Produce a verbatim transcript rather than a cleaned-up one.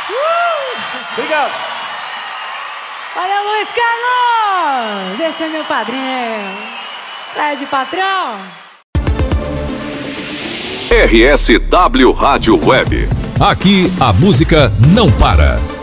Uh! Obrigado. Valeu, Luiz Carlos! Esse é meu padrinho. Fred Patrão. R S W Rádio Web. Aqui a música não para.